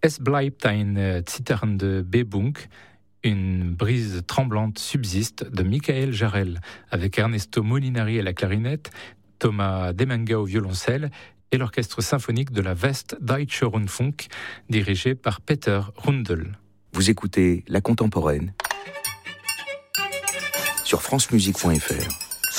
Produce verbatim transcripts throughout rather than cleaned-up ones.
Es bleibt ein zitternde Bebung, une brise tremblante subsiste de Michael Jarel, avec Ernesto Molinari à la clarinette, Thomas Demenga au violoncelle et l'orchestre symphonique de la Westdeutscher Rundfunk, dirigé par Peter Rundel. Vous écoutez La Contemporaine sur francemusique point f r.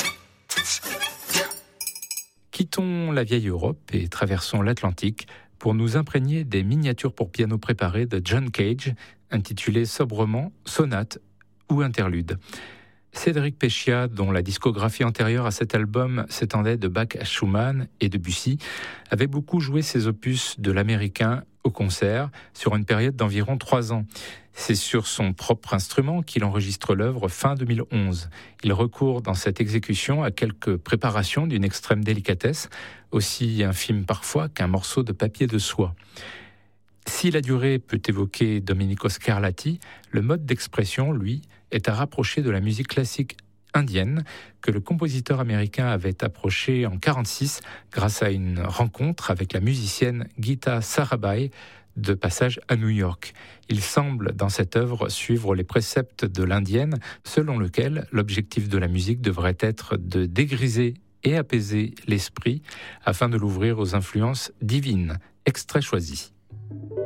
Quittons la vieille Europe et traversons l'Atlantique pour nous imprégner des miniatures pour piano préparées de John Cage, intitulées sobrement Sonate ou Interlude. Cédric Peccia, dont la discographie antérieure à cet album s'étendait de Bach à Schumann et Debussy, avait beaucoup joué ses opus de l'américain au concert sur une période d'environ trois ans. C'est sur son propre instrument qu'il enregistre l'œuvre fin deux mille onze. Il recourt dans cette exécution à quelques préparations d'une extrême délicatesse, aussi infime parfois qu'un morceau de papier de soie. Si la durée peut évoquer Domenico Scarlatti, le mode d'expression, lui, est à rapprocher de la musique classique indienne que le compositeur américain avait approché en mille neuf cent quarante-six grâce à une rencontre avec la musicienne Geeta Sarabhai de passage à New York. Il semble dans cette œuvre suivre les préceptes de l'indienne selon lequel l'objectif de la musique devrait être de dégriser et apaiser l'esprit afin de l'ouvrir aux influences divines. Extrait choisi.